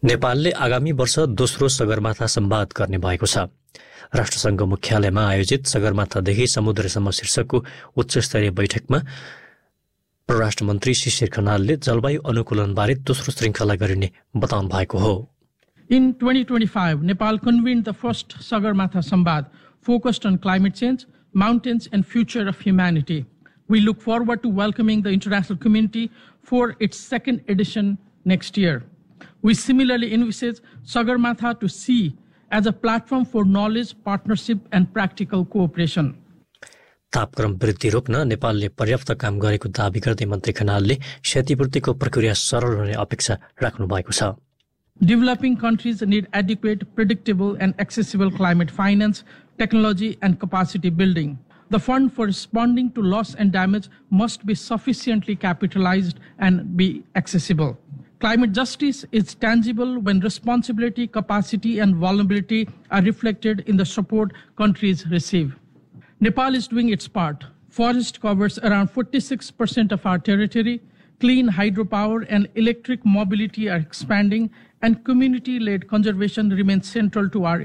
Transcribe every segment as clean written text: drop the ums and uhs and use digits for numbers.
नेपालले आगामी वर्ष दोस्रो सगरमाथा संवाद गर्ने भएको छ। राष्ट्रसङ्घ मुख्यालयमा आयोजित सगरमाथादेखि समुद्रसम्म शीर्षकको उच्चस्तरीय बैठकमा परराष्ट्र मन्त्री शिशिर खनालले जलवायु अनुकूलनबारे दोस्रो श्रृङ्खला गरिने बताउनु भएको हो। In 2025, Nepal convened the first Sagarmatha Samvad focused on climate change, mountains and future of humanity. We look forward to welcoming the international community for its second edition next year. We similarly envisage Sagarmatha to see as a platform for knowledge, partnership and practical cooperation. तापक्रम वृद्धि रोक्न नेपालले पर्याप्त काम गरेको दाबी गर्दै मन्त्री खनालले क्षतिपूर्तिको प्रक्रिया सरल हुने अपेक्षा राख्नु भएको छ। Developing countries need adequate, predictable and accessible climate finance, technology and capacity building. The fund for responding to loss and damage must be sufficiently capitalized and be accessible. Climate justice is tangible when responsibility, capacity and vulnerability are reflected in the support countries receive. Nepal is doing its part. Forest covers around 46% of our territory. Clean hydropower and electric mobility are expanding, and community-led conservation remains central to our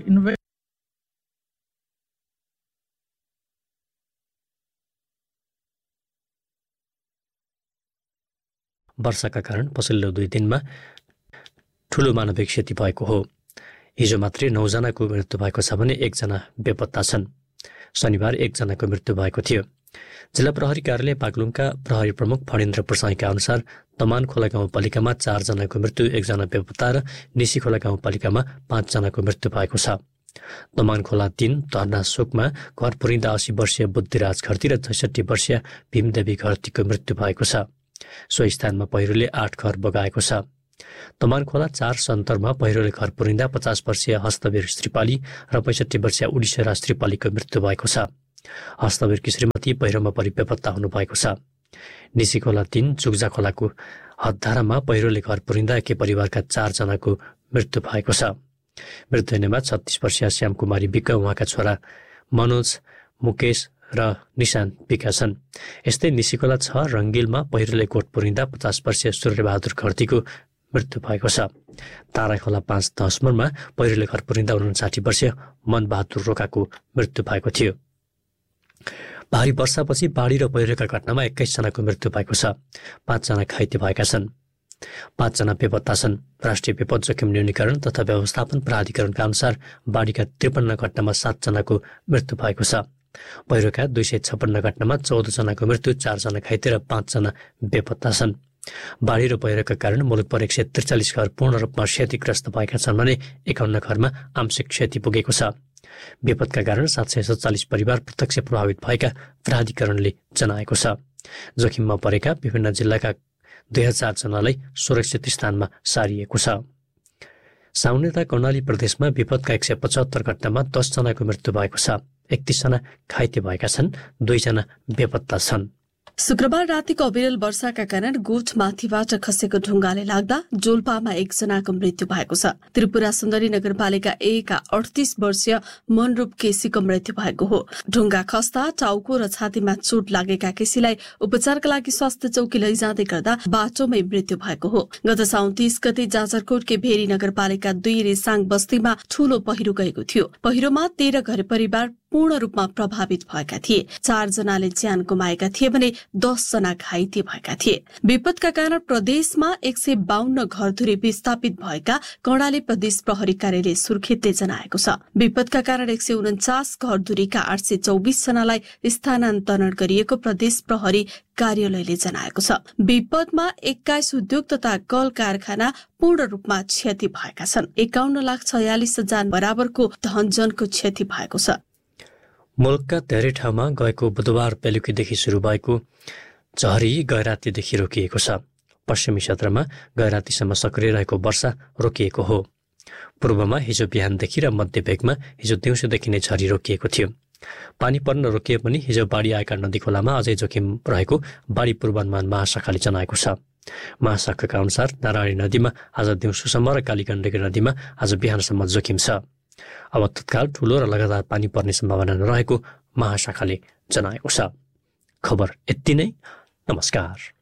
वर्षाका कारण पछिल्लो 2 दिनमा ठूलो मानवीय क्षति भएको हो। हिजो मात्रै 9 जनाको मृत्यु भएको छ भने 1 जना बेपत्ता छन्। शनिबार 1 जनाको मृत्यु भएको थियो। जिल्ला प्रहरी कार्यालय बागलुङका प्रहरी प्रमुख फणेन्द्र प्रसाईका अनुसार तमान खोला गाउँपालिकामा 4 जनाको मृत्यु, 1 जना बेपत्ता र निसी खोला गाउँपालिकामा 5 जनाको मृत्यु भएको छ। तमान खोला 3 तर्ना सुकमा घर पुरिँदा 80 वर्षीय बुद्धिराज घरती र 66 वर्षीय भीमदेवी घरतीको मृत्यु भएको छ। सो स्थानमा पहिरोले 8 घर बगाएको छ। तमान खोला 4 सन्तरमा पहिरोले घर पुरिँदा 50 वर्षीय हस्तवीर श्रीपाली र 65 वर्षीय उडिसेरा श्रीपालीको मृत्यु भएको छ। हस्तवीरकी श्रीमती पहिरोमा परि बेपत्ता हुनुभएको छ। निसी खोला 3 चुक्जा खोलाको हदधारामा पहिरोले घर पुरिँदा एकै परिवारका 4 जनाको मृत्यु भएको छ। मृत्यु हुनेमा 36 वर्षीय श्यामकुमारी विक, उहाँका छोरा मनोज, मुकेश र निशान विका छन्। यस्तै निसीखोला 6 रङ्गिलमा पहिरोले गोठ पुरिँदा 50 वर्षीय सूर्यबहादुर घरतीको मृत्यु भएको छ। ताराखोला 5 दशमलमा पहिरोले घर पुरिँदा 59 वर्षीय मनबहादुर रोकाको मृत्यु भएको थियो। भारी वर्षापछि बाढी र पहिरोका घटनामा 21 जनाको मृत्यु भएको छ। 5 जना घाइते भएका छन्। 5 जना बेपत्ता छन्। राष्ट्रिय विपद जोखिम न्यूनीकरण तथा व्यवस्थापन प्राधिकरणका अनुसार बाढीका 53 घटनामा 7 जनाको मृत्यु भएको छ। पहिरोका 256 घटनामा 14 जनाको मृत्यु, 4 जना घाइते र 5 जना बेपत्ता छन्। बाढी र पहिरोका कारण मुलुकभर 143 घर पूर्ण रूपमा क्षतिग्रस्त भएका छन् भने 51 घरमा आंशिक क्षति पुगेको छ। विपदका कारण 747 परिवार प्रत्यक्ष प्रभावित भएका प्राधिकरणले जनाएको छ। जोखिममा परेका विभिन्न जिल्लाका 2000 जनालाई सुरक्षित स्थानमा सारिएको छ। साउनेता कर्णाली प्रदेशमा विपदका 175 घटनामा 10 जनाको मृत्यु भएको छ। 31 जना घाइते भएका छन्। 2 जना बेपत्ता छन्। शुक्रबार रातिको अविरल वर्षाका कारण गोठ माथिबाट खसेको ढुङ्गाले लाग्दा जोल्पामा 1 जनाको मृत्यु भएको छ। त्रिपुरा सुन्दरी नगरपालिका 1 का 38 वर्षीय मनरूप केसीको मृत्यु भएको हो। ढुङ्गा खस्दा टाउको र छातीमा चोट लागेका केसीलाई उपचारका लागि स्वास्थ्य चौकी लैजाँदै गर्दा बाटोमै मृत्यु भएको हो। गत 29 गते जाजरकोटकै भेरी नगरपालिका 2 रेसाङ बस्तीमा ठूलो पहिरो गएको थियो। पहिरोमा 13 घर परिवार पूर्ण रूपमा प्रभावित भएका थिए। 4 जनाले ज्यान गुमाएका थिए भने 10 जना घाइते भएका थिए। विपदका कारण प्रदेशमा 152 घरधुरी विस्थापित भएका कर्णाली प्रदेश प्रहरी कार्यालय सुर्खेतले जनाएको छ। विपदका कारण 149 घरधुरीका 824 जनालाई स्थानान्तरण गरिएको प्रदेश प्रहरी कार्यालयले जनाएको छ। विपदमा 21 उद्योग तथा कल कारखाना पूर्ण रूपमा क्षति भएका छन्। 51,46,000 बराबरको धनजनको क्षति भएको छ। मुलुकका धेरै ठाउँमा गएको बुधबार बेलुकीदेखि सुरु भएको झरी गैरातीदेखि रोकिएको छ। पश्चिमी क्षेत्रमा गैरातीसम्म सक्रिय रहेको वर्षा रोकिएको हो। पूर्वमा हिजो बिहानदेखि र मध्य भेगमा हिजो दिउँसोदेखि नै झरी रोकिएको थियो। पानी पर्न रोकिए पनि हिजो बाढी आएका नदी खोलामा अझै जोखिम रहेको बाढी पूर्वानुमान महाशाखाले जनाएको छ। महाशाखाका अनुसार नारायणी नदीमा आज दिउँसोसम्म र कालीगण्डकी नदीमा आज बिहानसम्म जोखिम छ। अब तत्काल ठूलो र लगातार पानी पर्ने सम्भावना नरहेको महाशाखाले जनाएको छ। खबर यति नै। नमस्कार।